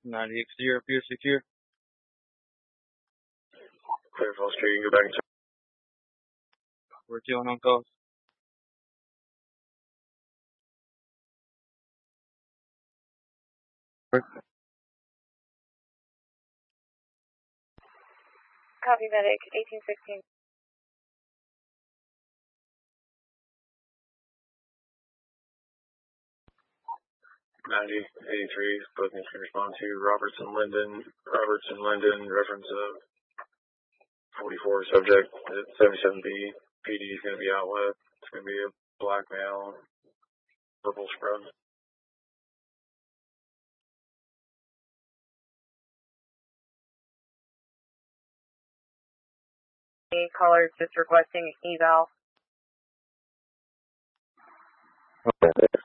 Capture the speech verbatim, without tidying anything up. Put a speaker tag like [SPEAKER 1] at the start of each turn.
[SPEAKER 1] ninety exterior, appears secure.
[SPEAKER 2] Clear Falls Street, you can go back and check.
[SPEAKER 1] We're two on calls.
[SPEAKER 3] Copy, medic, eighteen sixteen.
[SPEAKER 2] ninety eighty-three, both needs to respond to Robertson Linden. Robertson Linden, reference of forty-four subject at seventy-seven B. P D is going to be out west. It's going to be a black male, purple scrub.
[SPEAKER 3] Caller just requesting eval.
[SPEAKER 2] Okay.